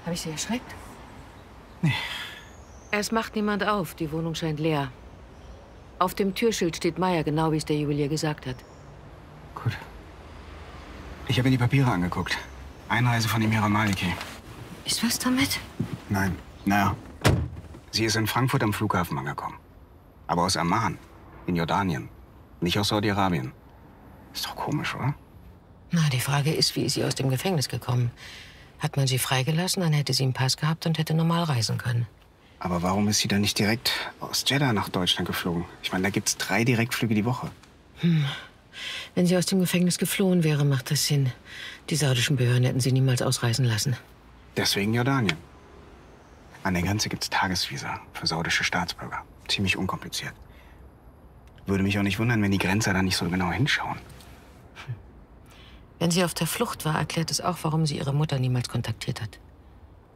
Habe ich Sie erschreckt? Nee. Es macht niemand auf. Die Wohnung scheint leer. Auf dem Türschild steht Meier, genau wie es der Juwelier gesagt hat. Gut. Ich habe mir die Papiere angeguckt. Einreise von Emira Maliki. Ist was damit? Nein. Naja. Sie ist in Frankfurt am Flughafen angekommen. Aber aus Amman, in Jordanien. Nicht aus Saudi-Arabien. Ist doch komisch, oder? Na, die Frage ist, wie ist sie aus dem Gefängnis gekommen? Hat man sie freigelassen, dann hätte sie einen Pass gehabt und hätte normal reisen können. Aber warum ist sie dann nicht direkt aus Jeddah nach Deutschland geflogen? Ich meine, da gibt's 3 Direktflüge die Woche. Wenn sie aus dem Gefängnis geflohen wäre, macht das Sinn. Die saudischen Behörden hätten sie niemals ausreisen lassen. Deswegen Jordanien. An der Grenze gibt's Tagesvisa für saudische Staatsbürger. Ziemlich unkompliziert. Würde mich auch nicht wundern, wenn die Grenzer da nicht so genau hinschauen. Wenn sie auf der Flucht war, erklärt es auch, warum sie ihre Mutter niemals kontaktiert hat.